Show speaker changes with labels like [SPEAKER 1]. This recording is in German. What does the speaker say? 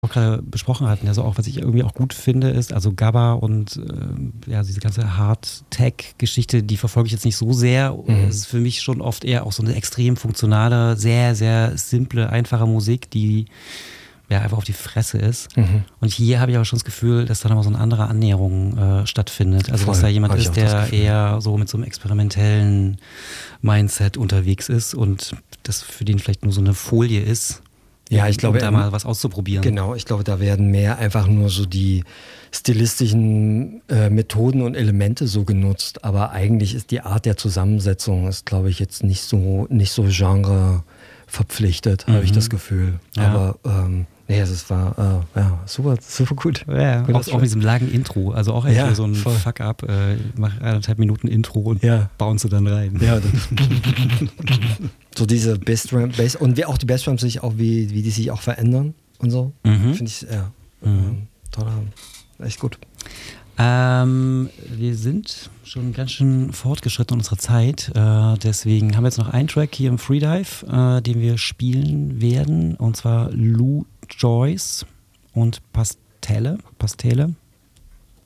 [SPEAKER 1] auch gerade besprochen hatten, also auch, was ich irgendwie auch gut finde, ist, also Gabba und ja, diese ganze Hard-Tech-Geschichte, die verfolge ich jetzt nicht so sehr. Es ist für mich schon oft eher auch so eine extrem funktionale, sehr, sehr simple, einfache Musik, die ja einfach auf die Fresse ist. Und hier habe ich aber schon das Gefühl, dass da nochmal so eine andere Annäherung stattfindet. Also dass da jemand ist, der eher so mit so einem experimentellen Mindset unterwegs ist und das für den vielleicht nur so eine Folie ist.
[SPEAKER 2] Ja, ich glaube,
[SPEAKER 1] da mal was auszuprobieren.
[SPEAKER 2] Genau, ich glaube, da werden mehr einfach nur so die stilistischen Methoden und Elemente so genutzt, aber eigentlich ist die Art der Zusammensetzung, ist, glaube ich, jetzt nicht so Genre verpflichtet, habe ich das Gefühl.
[SPEAKER 1] Ja.
[SPEAKER 2] Aber nee, es war super, super gut.
[SPEAKER 1] Ja, auch mit diesem langen Intro, also auch echt so ein Fuck-up, mach 1,5 Minuten Intro und bauen sie dann rein.
[SPEAKER 2] Ja, so diese Bassdrum, und wie auch die Bassdrums sich auch, wie die sich auch verändern und so, finde ich, toller, echt gut.
[SPEAKER 1] Wir sind schon ganz schön fortgeschritten in unserer Zeit, deswegen haben wir jetzt noch einen Track hier im Freedive, den wir spielen werden, und zwar Lou Joyce und Pastele.